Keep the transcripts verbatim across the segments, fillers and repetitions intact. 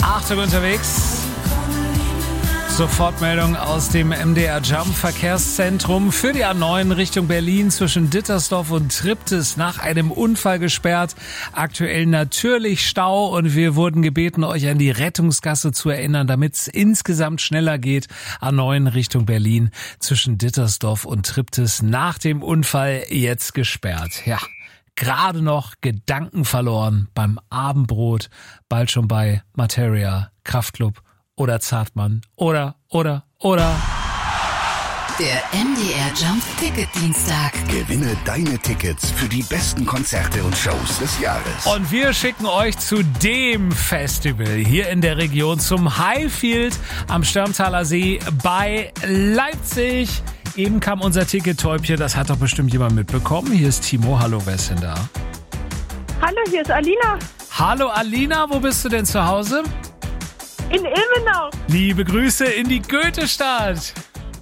Achtung unterwegs. Sofortmeldung aus dem M D R Jump Verkehrszentrum für die A neun Richtung Berlin zwischen Dittersdorf und Triptis nach einem Unfall gesperrt. Aktuell natürlich Stau und wir wurden gebeten, euch an die Rettungsgasse zu erinnern, damit es insgesamt schneller geht. A neun Richtung Berlin zwischen Dittersdorf und Triptis nach dem Unfall jetzt gesperrt. Ja, gerade noch Gedanken verloren beim Abendbrot, bald schon bei Materia, Kraftklub oder Zartmann oder, oder, oder. Der M D R Jump Ticket Dienstag. Gewinne deine Tickets für die besten Konzerte und Shows des Jahres. Und wir schicken euch zu dem Festival hier in der Region, zum Highfield am Störmtaler See bei Leipzig. Eben kam unser Ticket-Täubchen, das hat doch bestimmt jemand mitbekommen. Hier ist Timo, hallo, wer ist denn da? Hallo, hier ist Alina. Hallo Alina, wo bist du denn zu Hause? In Ilmenau. Liebe Grüße in die Goethestadt.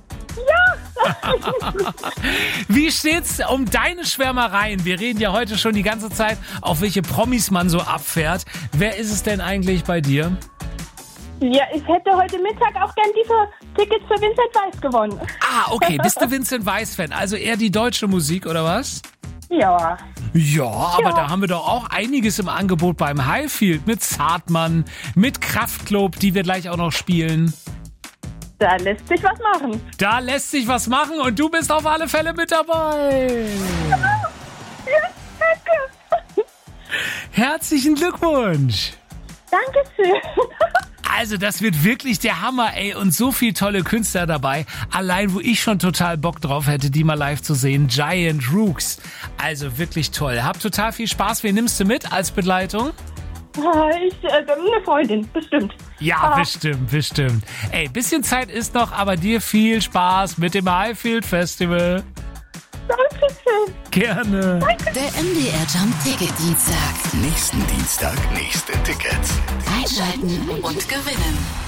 Ja. Wie steht's um deine Schwärmereien? Wir reden ja heute schon die ganze Zeit, auf welche Promis man so abfährt. Wer ist es denn eigentlich bei dir? Ja, ich hätte heute Mittag auch gern diese Tickets für Vincent Weiss gewonnen. Ah, okay. Bist du Vincent Weiss-Fan? Also eher die deutsche Musik, oder was? Ja. Ja, aber Ja. da haben wir doch auch einiges im Angebot beim Highfield mit Zartmann, mit Kraftklub, die wir gleich auch noch spielen. Da lässt sich was machen. Da lässt sich was machen und du bist auf alle Fälle mit dabei. Ja, danke. Herzlichen Glückwunsch. Dankeschön. Also das wird wirklich der Hammer, ey, und so viel tolle Künstler dabei. Allein, wo ich schon total Bock drauf hätte, die mal live zu sehen, Giant Rooks. Also wirklich toll. Hab total viel Spaß. Wen nimmst du mit als Begleitung? Ich, äh, eine Freundin, bestimmt. Ja, Ah. bestimmt, bestimmt. Ey, bisschen Zeit ist noch, aber dir viel Spaß mit dem Highfield Festival. Dankeschön. Gerne. Der M D R Jump Ticket Dienstag. Nächsten Dienstag nächste Tickets. Einschalten und gewinnen.